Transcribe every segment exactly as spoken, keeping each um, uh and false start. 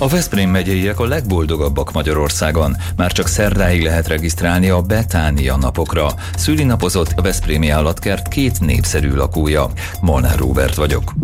A Veszprém megyeiek a legboldogabbak Magyarországon. Már csak szerdáig lehet regisztrálni a Betánia napokra. Szülinapozott a veszprémi állatkert két népszerű lakója. Molnár Róbert vagyok.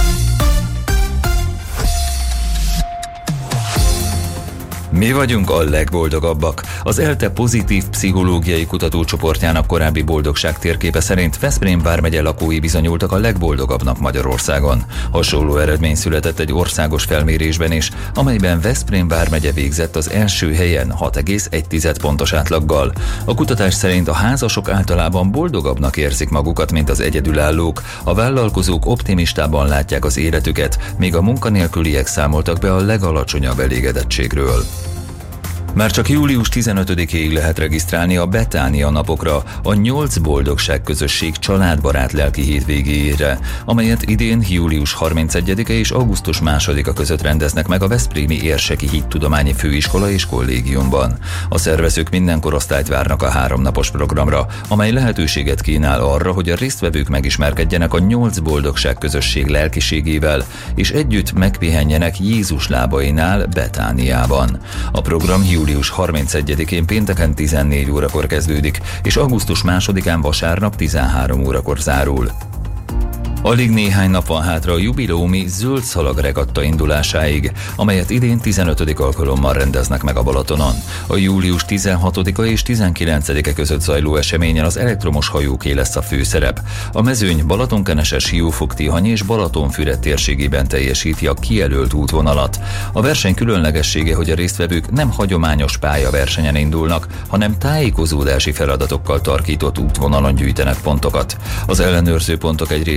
Mi vagyunk a legboldogabbak. Az ELTE pozitív pszichológiai kutatócsoportjának korábbi boldogság térképe szerint Veszprém vármegye lakói bizonyultak a legboldogabbnak Magyarországon. Hasonló eredmény született egy országos felmérésben is, amelyben Veszprém vármegye végzett az első helyen hat egész egy pontos átlaggal. A kutatás szerint a házasok általában boldogabbnak érzik magukat, mint az egyedülállók. A vállalkozók optimistában látják az életüket, míg a munkanélküliek számoltak be a legalacsonyabb elégedettségről. Már csak július tizenötödikéig lehet regisztrálni a Betánia napokra, a nyolc boldogság közösség családbarát lelki hétvégéjére, amelyet idén július harmincegyedike és augusztus másodika között rendeznek meg a Veszprémi Érseki Hittudományi Főiskola és Kollégiumban. A szervezők minden korosztályt várnak a háromnapos programra, amely lehetőséget kínál arra, hogy a résztvevők megismerkedjenek a nyolc boldogság közösség lelkiségével, és együtt megpihenjenek Jézus lábainál Betániában. A program július harmincegyedikén pénteken tizennégy órakor kezdődik, és augusztus másodikán vasárnap tizenhárom órakor zárul. Alig néhány nap van hátra a jubileumi zöld szalag regatta indulásáig, amelyet idén tizenötödik alkalommal rendeznek meg a Balatonon. A július tizenhatodika és tizenkilencedike között zajló eseményen az elektromos hajóké lesz a főszerep. A mezőny Balatonkenese, Siófok-Tihany és Balatonfüred térségében teljesíti a kijelölt útvonalat. A verseny különlegessége, hogy a résztvevők nem hagyományos pályaversenyen indulnak, hanem tájékozódási feladatokkal tarkított útvonalon gyűjtenek pontokat. Az ellenőrző pontok egy